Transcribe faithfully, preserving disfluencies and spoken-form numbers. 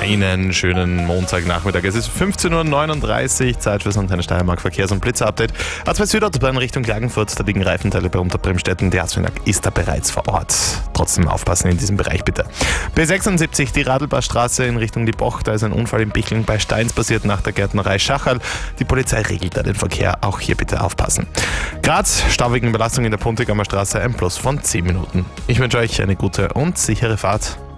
Einen schönen Montagnachmittag. Es ist fünfzehn Uhr neununddreißig, Zeit für das Antenne Steiermark Verkehrs- und Blitzer-Update. A zwei Südautobahn Richtung Klagenfurt, da liegen Reifenteile bei Unterbremstetten. Der Asfinag ist da bereits vor Ort. Trotzdem aufpassen in diesem Bereich bitte. B sechsundsiebzig, die Radlbarstraße in Richtung Liebach. Da ist ein Unfall in Bichlin bei Steins passiert nach der Gärtnerei Schacherl. Die Polizei regelt da den Verkehr. Auch hier bitte aufpassen. Graz, staubigen Belastung in der Puntigammer Straße, ein Plus von zehn Minuten. Ich wünsche euch eine gute und sichere Fahrt.